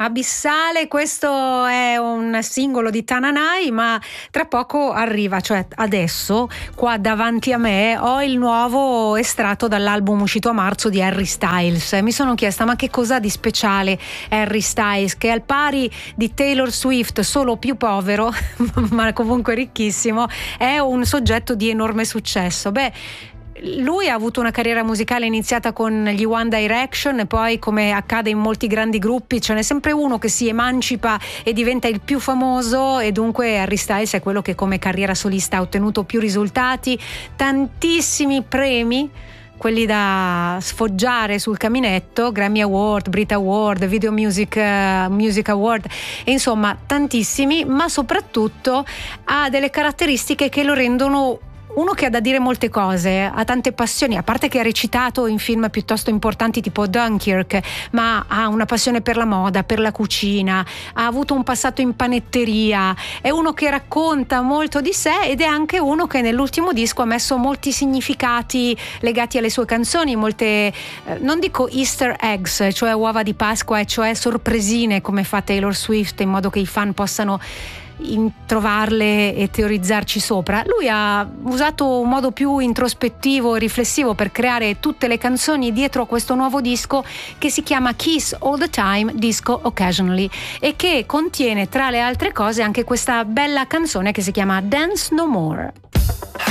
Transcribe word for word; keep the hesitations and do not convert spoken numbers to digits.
Abissale, questo è un singolo di Tananai, ma tra poco arriva, cioè adesso qua davanti a me ho il nuovo estratto dall'album uscito a marzo di Harry Styles. Mi sono chiesta ma che cos'ha di speciale Harry Styles, che al pari di Taylor Swift, solo più povero ma comunque ricchissimo, è un soggetto di enorme successo. Beh, lui ha avuto una carriera musicale iniziata con gli One Direction e poi, come accade in molti grandi gruppi, ce n'è sempre uno che si emancipa e diventa il più famoso, e dunque Harry Styles è quello che come carriera solista ha ottenuto più risultati, tantissimi premi, quelli da sfoggiare sul caminetto, Grammy Award, Brit Award, Video Music, uh, Music Award, e insomma tantissimi, ma soprattutto ha delle caratteristiche che lo rendono uno che ha da dire molte cose, ha tante passioni, a parte che ha recitato in film piuttosto importanti tipo Dunkirk, ma ha una passione per la moda, per la cucina, ha avuto un passato in panetteria, è uno che racconta molto di sé ed è anche uno che nell'ultimo disco ha messo molti significati legati alle sue canzoni, molte, eh, non dico easter eggs, cioè uova di Pasqua, e cioè sorpresine come fa Taylor Swift, in modo che i fan possano in trovarle e teorizzarci sopra. Lui ha usato un modo più introspettivo e riflessivo per creare tutte le canzoni dietro a questo nuovo disco che si chiama Kiss All the Time, Disco Occasionally, e che contiene tra le altre cose anche questa bella canzone che si chiama Dance No More.